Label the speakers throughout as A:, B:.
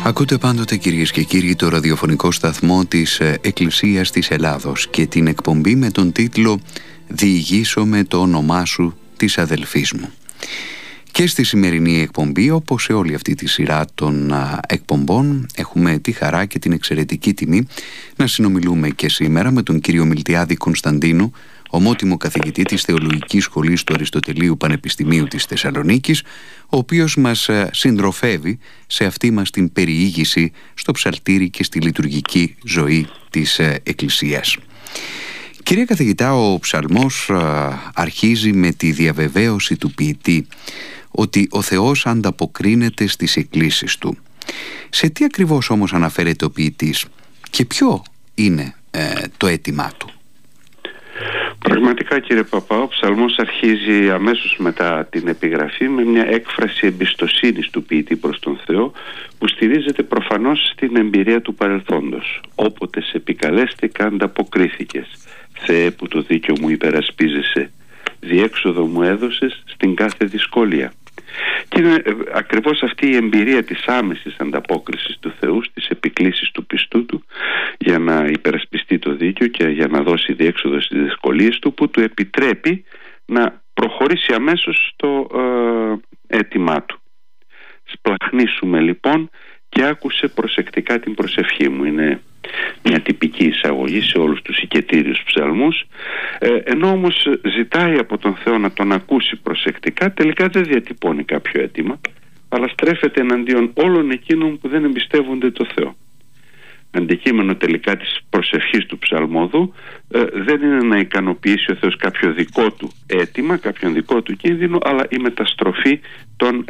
A: Ακούτε πάντοτε, κυρίες και κύριοι, το ραδιοφωνικό σταθμό της Εκκλησίας της Ελλάδος και την εκπομπή με τον τίτλο «Διηγήσω με το όνομά σου της αδελφής μου». Και στη σημερινή εκπομπή, όπως σε όλη αυτή τη σειρά των εκπομπών, έχουμε τη χαρά και την εξαιρετική τιμή να συνομιλούμε και σήμερα με τον κύριο Μιλτιάδη Κωνσταντίνου, ομότιμο καθηγητή της Θεολογικής Σχολής του Αριστοτελείου Πανεπιστημίου της Θεσσαλονίκης, ο οποίος μας συντροφεύει σε αυτή μας την περιήγηση στο ψαλτήρι και στη λειτουργική ζωή της Εκκλησίας. Κύριε καθηγητά, ο ψαλμός αρχίζει με τη διαβεβαίωση του ποιητή ότι ο Θεός ανταποκρίνεται στις εκκλήσεις του. Σε τι ακριβώς όμως αναφέρεται ο ποιητής και ποιο είναι το αίτημά του?
B: Πραγματικά, κύριε Παπά, ο ψαλμός αρχίζει αμέσως μετά την επιγραφή με μια έκφραση εμπιστοσύνης του ποιητή προς τον Θεό, που στηρίζεται προφανώς στην εμπειρία του παρελθόντος. «Όποτε σε επικαλέστηκα ανταποκρίθηκες. Θεέ, που το δίκαιο μου υπερασπίζεσαι. Διέξοδο μου έδωσες στην κάθε δυσκολία». Και είναι ακριβώς αυτή η εμπειρία της άμεσης ανταπόκρισης του Θεού στις επικλήσεις του πιστού του για να υπερασπιστεί το δίκαιο και για να δώσει διέξοδο στις δυσκολίες του, που του επιτρέπει να προχωρήσει αμέσως στο αίτημά του. «Σπλαχνίσουμε λοιπόν και άκουσε προσεκτικά την προσευχή μου». Είναι μια τυπική εισαγωγή σε όλους τους οικετήριους ψαλμούς, ενώ όμως ζητάει από τον Θεό να τον ακούσει προσεκτικά, τελικά δεν διατυπώνει κάποιο αίτημα, αλλά στρέφεται εναντίον όλων εκείνων που δεν εμπιστεύονται το Θεό. Αντικείμενο τελικά της προσευχής του ψαλμόδου δεν είναι να ικανοποιήσει ο Θεός κάποιο δικό του αίτημα, κάποιον δικό του κίνδυνο, αλλά η μεταστροφή των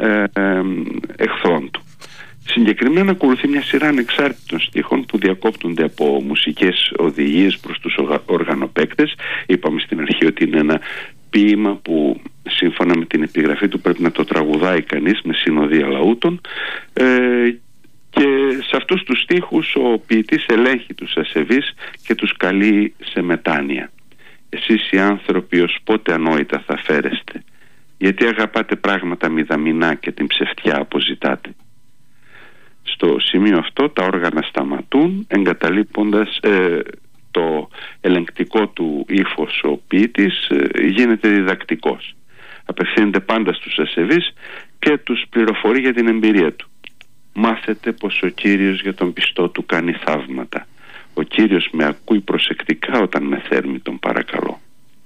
B: εχθρών του. Συγκεκριμένα ακολουθεί μια σειρά ανεξάρτητων στίχων που διακόπτονται από μουσικές οδηγίες προς τους οργανοπαίκτες. Είπαμε στην αρχή ότι είναι ένα ποίημα που σύμφωνα με την επιγραφή του πρέπει να το τραγουδάει κανείς με συνοδεία λαούτων, και σε αυτούς τους στίχους ο ποιητής ελέγχει τους ασεβείς και τους καλεί σε μετάνοια. «Εσείς οι άνθρωποι ως πότε ανόητα θα φέρεστε? Γιατί αγαπάτε πράγματα μηδαμινά και την ψευτιά αποζητάτε?» Στο σημείο αυτό τα όργανα σταματούν, εγκαταλείποντας το ελεγκτικό του ύφος. Ο ποιητής γίνεται διδακτικός. Απευθύνεται πάντα στους ασεβείς και τους πληροφορεί για την εμπειρία του. «Μάθετε πως ο Κύριος για τον πιστό του κάνει θαύματα. Ο Κύριος με ακούει προσεκτικά όταν με θέρμει, τον παρακαλώ».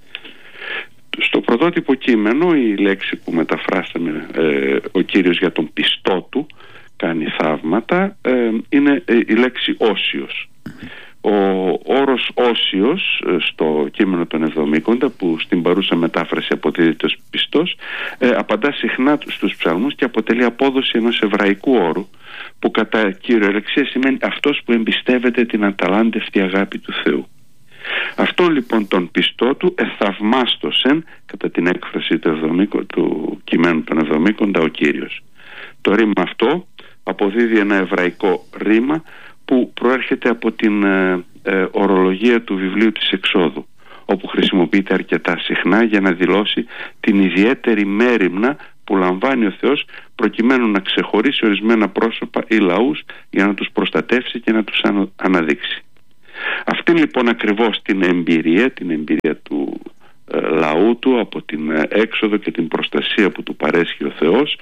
B: Στο πρωτότυπο κείμενο η λέξη που μεταφράσαμε, «ο Κύριος για τον πιστό του κάνει θαύματα», είναι η λέξη όσιος. Ο όρος όσιος στο κείμενο των Εβδομήκοντα, που στην παρούσα μετάφραση αποδίδεται ως πιστός, απαντά συχνά στους ψαλμούς και αποτελεί απόδοση ενός εβραϊκού όρου που κατά κυριολεξία σημαίνει αυτός που εμπιστεύεται την αταλάντευτη αγάπη του Θεού. Αυτό λοιπόν τον πιστό του εθαυμάστοσεν, κατά την έκφραση του κειμένου των Εβδομήκοντα, ο Κύριος. Το ρήμα αυτό αποδίδει ένα εβραϊκό ρήμα που προέρχεται από την ορολογία του βιβλίου της Εξόδου, όπου χρησιμοποιείται αρκετά συχνά για να δηλώσει την ιδιαίτερη μέριμνα που λαμβάνει ο Θεός προκειμένου να ξεχωρίσει ορισμένα πρόσωπα ή λαούς για να τους προστατεύσει και να τους αναδείξει. Αυτή λοιπόν ακριβώς την εμπειρία του λαού του από την έξοδο και την προστασία που του παρέσχει ο Θεός,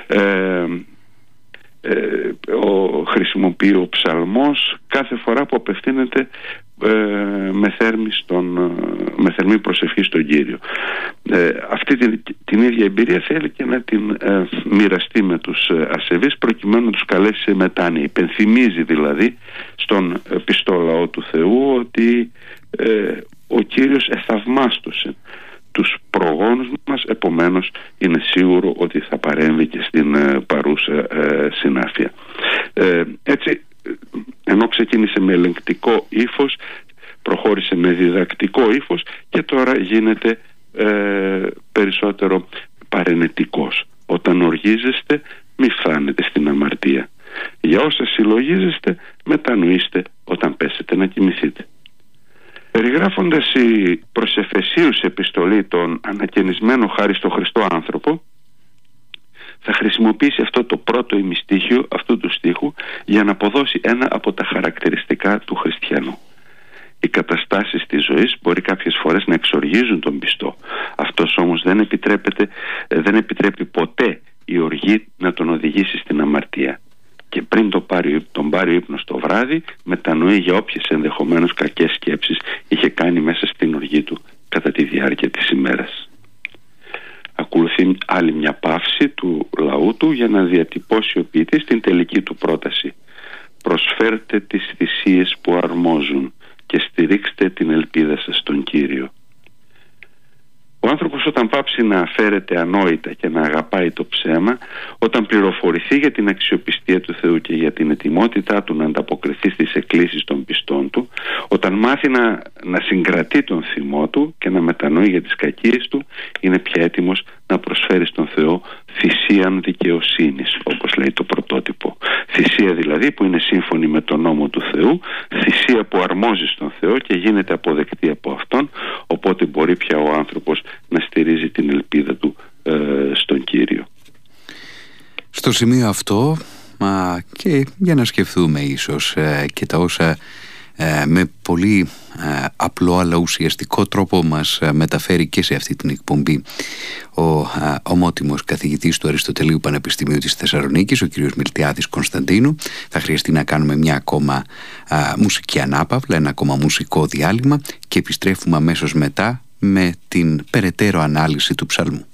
B: χρησιμοποιεί ο ψαλμός κάθε φορά που απευθύνεται με θερμή προσευχή στον Κύριο. Αυτή την ίδια εμπειρία θέλει και να την μοιραστεί με τους ασεβείς προκειμένου να τους καλέσει σε μετάνοια. Υπενθυμίζει δηλαδή στον πιστό λαό του Θεού ότι ο Κύριος εθαυμάστωσε τους προγόνους μας, επομένως είναι σίγουρο ότι θα παρέμβει και στην παρούσα συνάφεια. Έτσι, ενώ ξεκίνησε με ελεγκτικό ύφος, προχώρησε με διδακτικό ύφος και τώρα γίνεται περισσότερο παρενετικός. «Όταν οργίζεστε, μη φθάνετε στην αμαρτία. Για όσα συλλογίζεστε, μετανοήστε όταν πέσετε να κοιμηθείτε». Περιγράφοντας η προς Εφεσίους επιστολή των ανακαινισμένο χάρη στο Χριστό άνθρωπο, θα χρησιμοποιήσει αυτό το πρώτο ημιστίχιο αυτού του στίχου για να αποδώσει ένα από τα χαρακτηριστικά του χριστιανού. Οι καταστάσεις της ζωής μπορεί κάποιες φορές να εξοργίζουν τον πιστό. Αυτός όμως δεν επιτρέπει ποτέ η οργή να τον οδηγήσει στην αμαρτία. Και πριν τον πάρει ο ύπνος το βράδυ, μετανοεί για όποιες ενδεχομένως κακές σκέψεις είχε κάνει μέσα στην οργή του κατά τη διάρκεια της ημέρας. Ακολουθεί άλλη μια παύση του λαού του για να διατυπώσει ο ποιητής την τελική του πρόταση. «Προσφέρτε τις θυσίες που αρμόζουν και στηρίξτε την ελπίδα σας στον Κύριο». Ο άνθρωπος όταν πάψει να φέρεται ανόητα και να αγαπάει το ψέμα, όταν πληροφορηθεί για την αξιοπιστία του Θεού και για την ετοιμότητά του να ανταποκριθεί στις εκκλήσεις των πιστών του, όταν μάθει να συγκρατεί τον θυμό του και να μετανοεί για τις κακίες του, είναι πια έτοιμος να προσφέρει στον Θεό θυσίαν δικαιοσύνης, όπως λέει το πρωτότυπο. Θυσία δηλαδή που είναι σύμφωνη με τον νόμο του Θεού, θυσία που αρμόζει στον Θεό και γίνεται αποδεκτή από Αυτόν, οπότε μπορεί πια ο άνθρωπος να στηρίζει την ελπίδα του στον Κύριο.
A: Στο σημείο αυτό, και για να σκεφτούμε ίσως και τα όσα με πολύ απλό αλλά ουσιαστικό τρόπο μας μεταφέρει και σε αυτή την εκπομπή ο ομότιμος καθηγητής του Αριστοτελείου Πανεπιστημίου της Θεσσαλονίκης, ο κ. Μιλτιάδης Κωνσταντίνου. Θα χρειαστεί να κάνουμε μια ακόμα μουσική ανάπαυλα, ένα ακόμα μουσικό διάλειμμα και επιστρέφουμε αμέσως μετά με την περαιτέρω ανάλυση του ψαλμού.